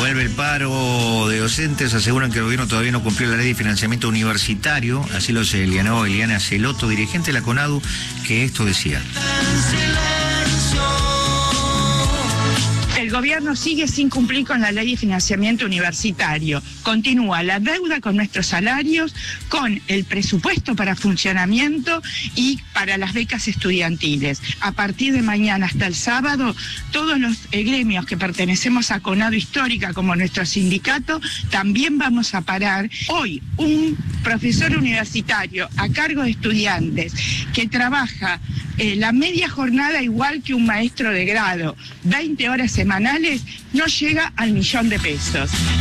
Vuelve el paro de docentes, aseguran que el gobierno todavía no cumplió la ley de financiamiento universitario, así lo señaló Eliana Celoto, dirigente de la CONADU, que esto decía. El gobierno sigue sin cumplir con la ley de financiamiento universitario. Continúa la deuda con nuestros salarios, con el presupuesto para funcionamiento y para las becas estudiantiles. A partir de mañana hasta el sábado, todos los gremios que pertenecemos a CONADU Histórica, como nuestro sindicato, también vamos a parar. Hoy, un profesor universitario a cargo de estudiantes que trabaja la media jornada igual que un maestro de grado, 20 horas semanales, no llega al 1.000.000 de pesos.